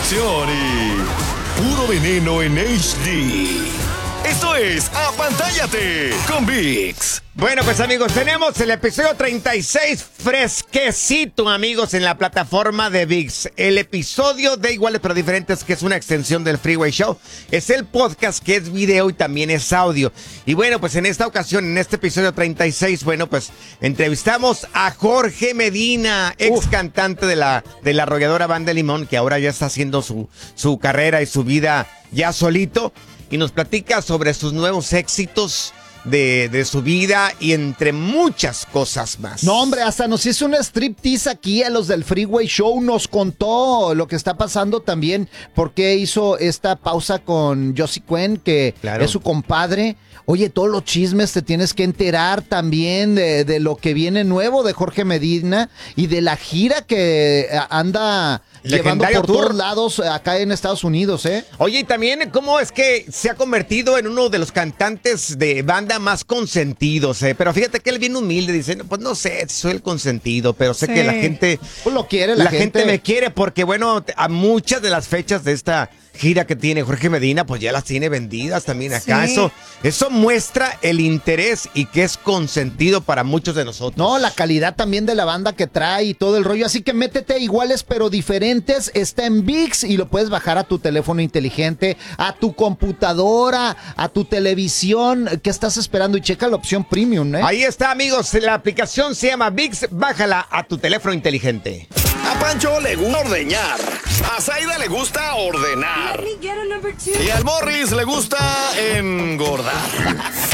acción y puro veneno en HD. Esto es Apantállate con ViX. Bueno, pues amigos, tenemos el episodio 36 fresquecito, amigos, en la plataforma de ViX. El episodio de Iguales pero Diferentes, que es una extensión del Freeway Show, es el podcast que es video y también es audio. Y bueno, pues en esta ocasión, en este episodio 36, bueno, pues entrevistamos a Jorge Medina, ex cantante de la arrolladora Banda Limón, que ahora ya está haciendo su carrera y su vida ya solito. Y nos platica sobre sus nuevos éxitos de su vida y entre muchas cosas más. No, hombre, hasta nos hizo un striptease aquí a los del Freeway Show. Nos contó lo que está pasando también, por qué hizo esta pausa con Josie Cuen, que Claro. es su compadre. Oye, todos los chismes te tienes que enterar también de lo que viene nuevo de Jorge Medina y de la gira que anda llevando Legendario por tour. todos lados acá en Estados Unidos, ¿eh? Oye, y también cómo es que se ha convertido en uno de los cantantes de banda más consentidos, ¿eh? Pero fíjate que él bien humilde, dice, no, pues no sé si soy el consentido, pero sé que la gente... Pues lo quiere La gente me quiere porque, bueno, a muchas de las fechas de esta gira que tiene Jorge Medina, pues ya las tiene vendidas también acá. Sí. Eso muestra el interés y que es consentido para muchos de nosotros. No, la calidad también de la banda que trae y todo el rollo. Así que métete Iguales pero Diferentes. Está en ViX y lo puedes bajar a tu teléfono inteligente, a tu computadora, a tu televisión. ¿Qué estás esperando? Y checa la opción premium, ¿eh? Ahí está, amigos. La aplicación se llama ViX. Bájala a tu teléfono inteligente. A Pancho le gusta ordeñar. A Zaida le gusta ordenar. Y al Morris le gusta engordar.